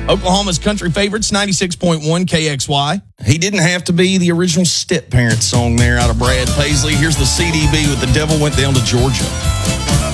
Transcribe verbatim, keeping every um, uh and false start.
Oklahoma's country favorites, ninety-six point one K X Y. He didn't have to be the original Step Parents song there out of Brad Paisley. Here's the C D B with The Devil Went Down to Georgia.